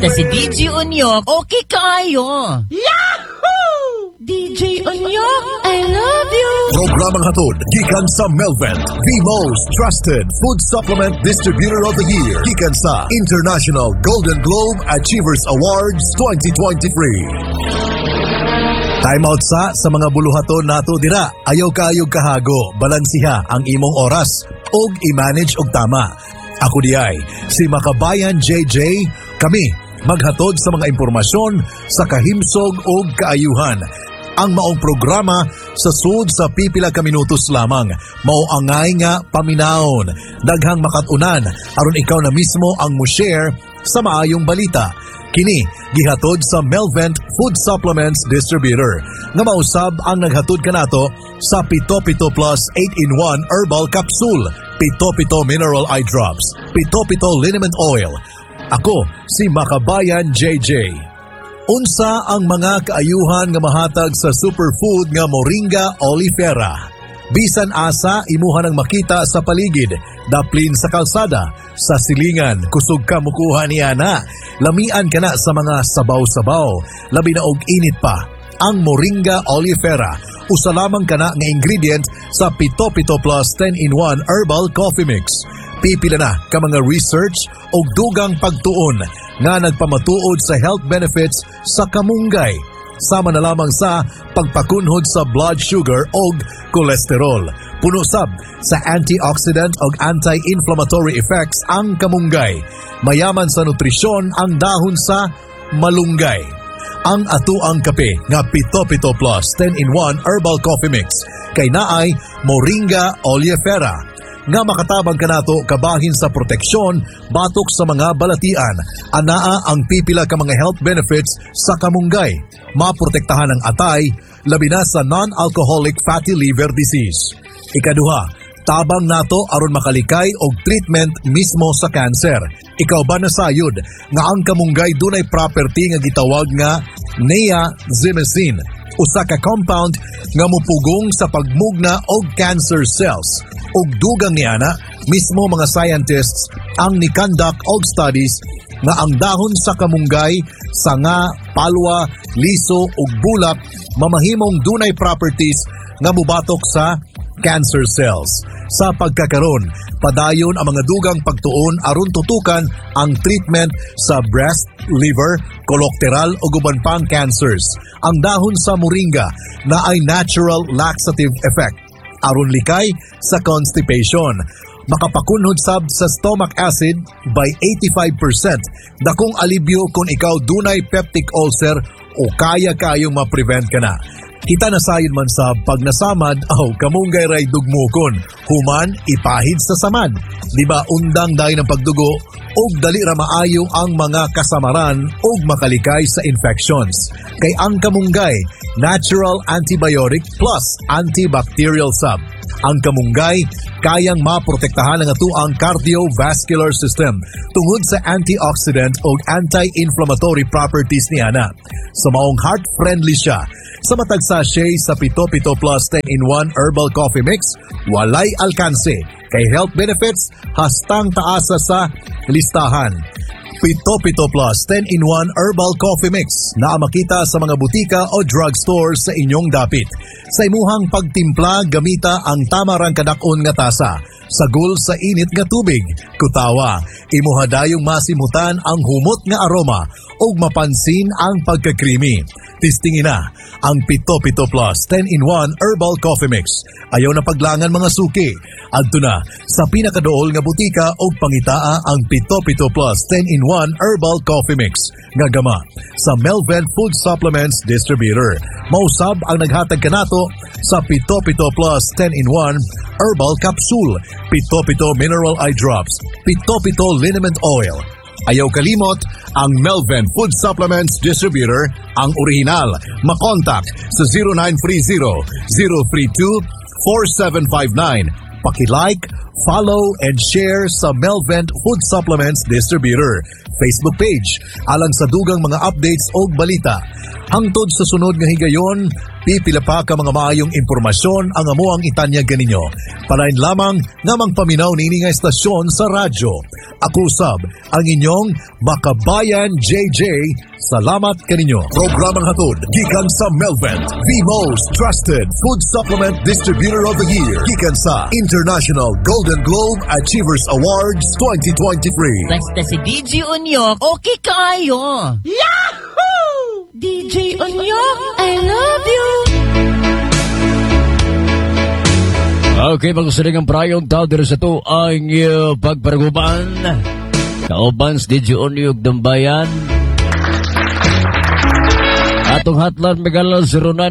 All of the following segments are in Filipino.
Si DJ Onyok, okay kayo. Yahoo! DJ Onyok, I love you. Programang hatod, gikan sa Melvent, the most trusted food supplement distributor of the year. Gikan sa International Golden Globe Achievers Awards 2023. Time out sa mga buluhaton nato dira. Ayaw kayog kahago, balansiha ang imong oras og i-manage og tama. Ako diay, si Makabayan JJ, kami maghatod sa mga impormasyon sa kahimsog o kaayuhan. Ang maong programa sa sud sa pipila ka minutos lamang. Mao angay nga paminahon. Daghang makatunan aron ikaw na mismo ang mo-share sa maayong balita. Kini gihatod sa Melvent Food Supplements Distributor nga mausab ang naghatod kanato sa Pito Pito Plus 8-in-1 Herbal Capsule, Pito Pito Mineral Eye Drops, Pito Pito Liniment Oil. Ako, si Makabayan JJ. Unsa ang mga kaayuhan nga mahatag sa superfood nga Moringa oleifera. Bisan asa imuha nang makita sa paligid, daplin sa kalsada, sa silingan, kusog ka mukuha niya na. Lamian ka na sa mga sabaw-sabaw, labi na og init pa. Ang Moringa oleifera, usa lamang ka na nga ingredient sa Pito Pito Plus 10-in-1 Herbal Coffee Mix. Pipila na ka mga research o dugang pagtuon nga nagpamatuod sa health benefits sa kamunggay. Sama na lamang sa pagpakunhod sa blood sugar o kolesterol. Puno sab sa antioxidant o anti-inflammatory effects ang kamunggay. Mayaman sa nutrisyon ang dahon sa malunggay. Ang atuang kape nga Pito Pito Plus 10-in-1 Herbal Coffee Mix kay naay Moringa oleifera nga makatabang kanato kabahin sa proteksyon batok sa mga balatian. Anaa ang pipila ka mga health benefits sa kamunggay. Maprotektahan ang atay, labi na sa non-alcoholic fatty liver disease. Ikaduha, tabang nato aron makalikay og treatment mismo sa cancer. Ikaw ba nasayod nga ang kamunggay dunay property nga gitawag nga niacin, usa ka compound nga mupugong sa pagmugna og cancer cells. Og dugang niana, mismo mga scientists ang nikandak og studies nga ang dahon sa kamunggay, sanga, palwa, liso ug bulak mamahimong dunay properties nga mubatok sa cancer cells. Sa pagkakaron, padayon ang mga dugang pagtuon aron tutukan ang treatment sa breast, liver, colorectal ug uban pang cancers. Ang dahon sa moringa na ay natural laxative effect aron likay sa constipation. Makapakunhod sab sa stomach acid by 85%. Dakong alibyo kung ikaw dunay peptic ulcer o kaya kayong ma-prevent ka na. Kita na sayod man sa pag nasamad, kamunggay ray dugmukon. Human, ipahid sa samad. Diba undang dahil ng pagdugo og dali ra maayo ang mga kasamaran og makalikay sa infections. Kay ang kamunggay, natural antibiotic plus antibacterial sab. Ang kamunggay, kayang maprotektahan ang atuang cardiovascular system tungod sa antioxidant o anti-inflammatory properties niya na. Sa maong heart-friendly siya, sa matag sachet sa Pito Pito Plus 10-in-1 Herbal Coffee Mix, walay alkanse. Kay health benefits, hastang taasa sa listahan. Pito Pito Plus 10-in-1 Herbal Coffee Mix na makita sa mga butika o drugstore sa inyong dapit. Sa imuhang pagtimpla, gamita ang tamarang kadakon nga tasa. Sagol sa init nga tubig, kutawa. Imuhadayong masimutan ang humot nga aroma ug mapansin ang pagkakrimi. Tistingin na ang Pito Pito Plus 10-in-1 Herbal Coffee Mix. Ayaw na paglangan mga suki. Adto na sa pinakadool nga butika og pangitaa ang Pito Pito Plus 10-in-1 Herbal Coffee Mix nga gama sa Melvent Food Supplements Distributor. Mausab ang naghatag kanato sa Pito Pito Plus 10-in-1 Herbal Capsule, Pito Pito Mineral Eye Drops, Pito Pito Liniment Oil. Ayaw kalimot ang Melvent Food Supplements Distributor, ang orihinal. Makontak sa 0930-032-4759. Paki-like, follow, and share sa Melvent Food Supplements Distributor Facebook page alang sa dugang mga updates o balita. Hangtod sa sunod nga higayon, pipila pa ka mga maayong impormasyon ang amo ang itanyag ganinyo. Palain lamang nga magpaminaw nini nga estasyon sa radyo. Ako sab ang inyong Makabayan JJ. Salamat kaninyo. Programang hatod gikan sa Melvent, the most trusted food supplement distributor of the year. Gikan sa International Golden Globe Achievers Awards 2023. Basta si DJ Unyok, okay kayo. Yahoo! DJ Unyok, I love you. Okay, magsusuling ang prayong tao dito sa to ang pagparaguban. Kaubans, DJ Unyok ng bayan. Atong hotline megala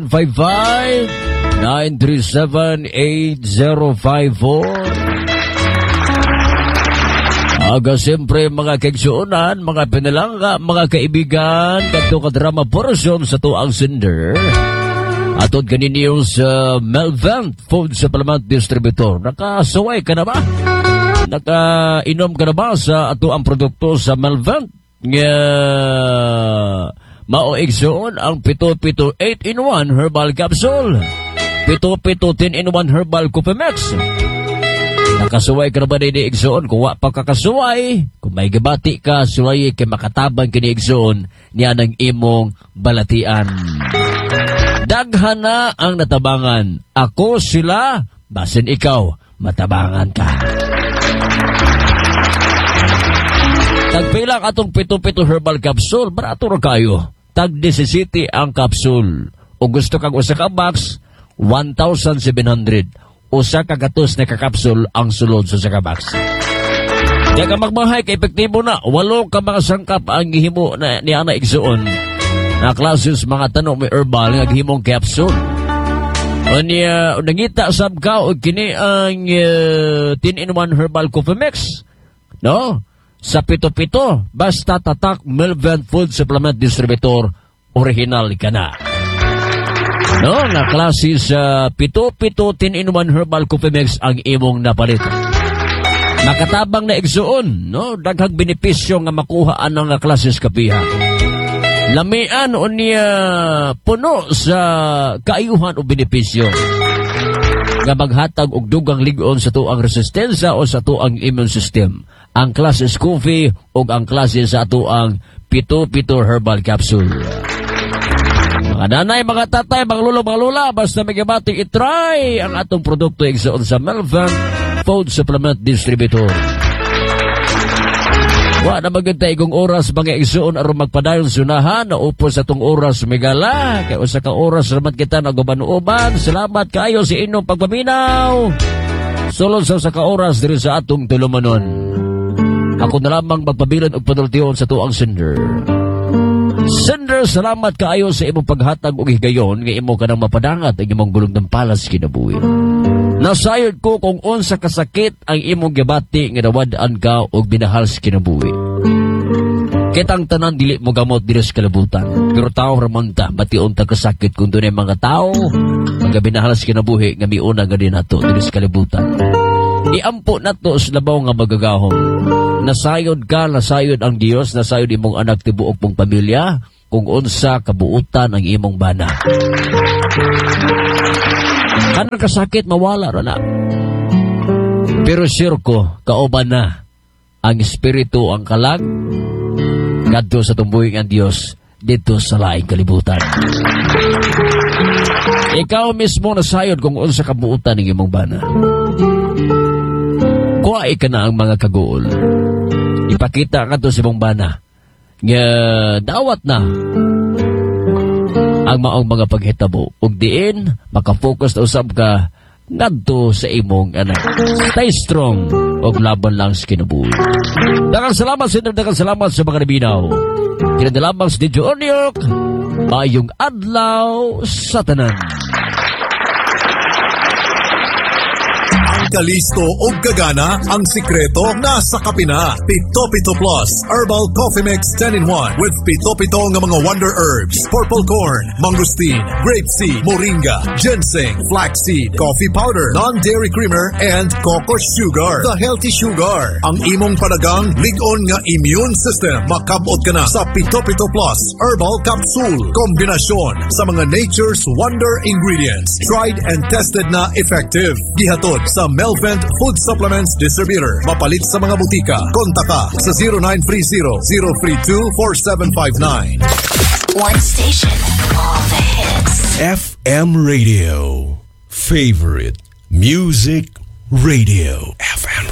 0955-937-8054. Aga siyempre mga kaigsuunan, mga pinalangga, mga kaibigan, kanto kadrama porosyon sa tuang sender. Atod kaniniyo sa Melvent Food Supplement Distributor. Nakasaway ka na ba? Nakainom ka na ba sa ato ang produkto sa Melvent? Maoigsoon ang 7-8 in 1 herbal capsule. 7-10 in 1 herbal Copimex. Nakasuway ka na ba din igsoon? Kung wa pa kakasuway, kung may gabati ka, suway kay makatabang kini igsoon niya ng imong balatian. Daghan na ang natabangan. Ako sila, basin ikaw, matabangan ka. Tagpilang atong 7-7 herbal capsule, barato ra kayo. Tag 17 ang capsule. O gusto kang usa ka box, 1,700. Usa ka gatos na ka-capsule ang sulod sa usa ka box. Kaya ka magmahay, ka epektibo na. 8 ka mga sangkap ang gihimo na niya na igsuon. Na klases mga tanong may herbal nga gihimong capsule. O niya, nangita sab ka o kini ang 10-in-1 herbal Copimex. No? Sa 7-7, basta tatak Melvent Food Supplement Distributor, original ka na. No, na klase sa 7-7 10-in-1 herbal Copimex ang imong napalit. Makatabang na igsuon, no? Daghang benepisyo nga makuhaan ng klases kapiha. Lamian o niya puno sa kaayuhan o benepisyo. Nga maghatag og dugang ligon sa tuang resistensya o sa tuang immune system. Ang klases coffee o ang klase sa tuang 7-7 herbal capsule. Mga nanay, mga tatay, mga lulo, mga lula, basta may gabating itry ang atong produkto igsoon sa Melvent Food Supplement Distributor. Wa na maganda igong oras mga igsoon aron magpadayon sunahan na upos sa tong oras megala. Kaya usa ka oras raman kita naguban-uban. Salamat kayo sa inyong pagpaminaw. Sulod sa usa ka oras diri sa atong tulumanon. Ako na lamang magpabilan og panultiyon sa tuang sender. Sender, salamat kaayo sa imong paghatag og higayon nga imo kanang mapadangat ang imong gulong ng palas kinabuhi. Nasayod ko kung unsa kasakit ang imong gibati nga nawad-an ka og binahals kinabuhi. Kitang tanan dili mo gamot diri sa kalibutan. Pero tao ramon ta, bation ta kasakit kung dunay mga tao nga binahals kinabuhi nga miuna nga din nato diri sa kalibutan. Iampo nato sa labaw nga magagahom. Nasayod ka, nasayod ang Dios, nasayod imong anak tibuok mong pamilya, kung unsa kabuutan ang imong bana. Kanang kasakit, mawala ra na. Pero sure ko, kauban na ang espiritu, ang kalag, kadto sa tumbuhing ang Dios, dito sa laing kalibutan. Ikaw mismo nasayod kung unsa kabuutan ng imong bana. Kuha ka na ang mga kagool. Ipakita ka to sa imong bana. Nga dawat na ang maong mga paghitabo. Ug diin, makafocus na usab ka ngadto sa imong anak. Stay strong ug laban lang sa kinabuhi. Daghang salamat sa mga nabinaw. Kinadalamang sa Didyo Onyok, mayong adlaw sa tanan. kalisto o gagana, ang sikreto nasa kapina. Pito Plus Herbal Coffee Mix 10-in-1 with pito nga mga wonder herbs, purple corn, mangosteen, grapeseed, moringa, ginseng, flaxseed, coffee powder, non-dairy creamer, and cocoa sugar. The healthy sugar. Ang imong panagang ligon nga immune system. Makabot ka na sa Pito Plus Herbal Capsule. Kombinasyon sa mga nature's wonder ingredients. Tried and tested na effective. Gihatod sa Melvent Food Supplements Distributor. Mapalit sa mga butika. Kontaka sa 0930-032-4759. One station, all the hits. FM Radio. Favorite Music Radio. FM